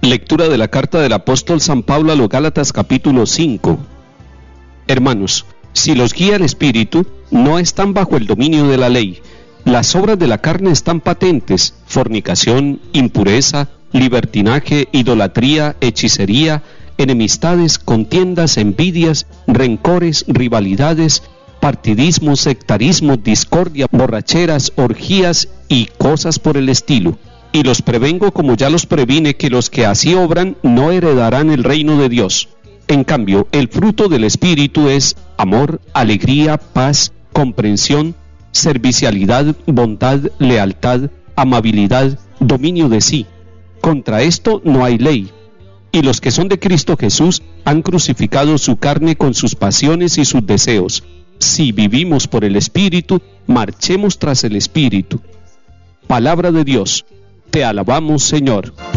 Lectura de la carta del apóstol San Pablo a los Gálatas capítulo 5. Hermanos, si los guía el Espíritu, no están bajo el dominio de la ley. Las obras de la carne están patentes: fornicación, impureza, libertinaje, idolatría, hechicería, enemistades, contiendas, envidias, rencores, rivalidades, partidismos, sectarismos, discordia, borracheras, orgías y cosas por el estilo. Y los prevengo, como ya los previne, que los que así obran no heredarán el reino de Dios. En cambio, el fruto del Espíritu es amor, alegría, paz, comprensión, servicialidad, bondad, lealtad, amabilidad, dominio de sí. Contra esto no hay ley. Y los que son de Cristo Jesús han crucificado su carne con sus pasiones y sus deseos. Si vivimos por el Espíritu, marchemos tras el Espíritu. Palabra de Dios. Te alabamos, Señor.